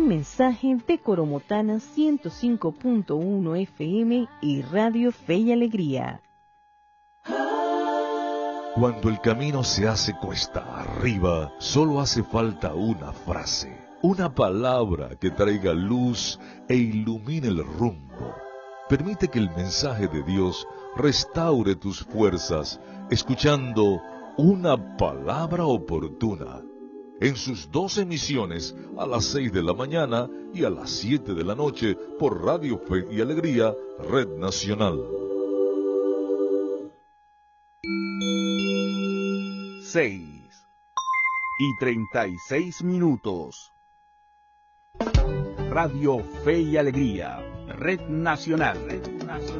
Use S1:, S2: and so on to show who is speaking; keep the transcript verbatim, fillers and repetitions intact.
S1: Un mensaje de Coromotana ciento cinco punto uno F M y Radio Fe y Alegría.
S2: Cuando el camino se hace cuesta arriba, solo hace falta una frase, una palabra que traiga luz e ilumine el rumbo. Permite que el mensaje de Dios restaure tus fuerzas, escuchando Una Palabra Oportuna, en sus dos emisiones, a las seis de la mañana y a las siete de la noche, por Radio Fe y Alegría, Red Nacional.
S3: Seis y treinta y seis minutos. Radio Fe y Alegría, Red Nacional.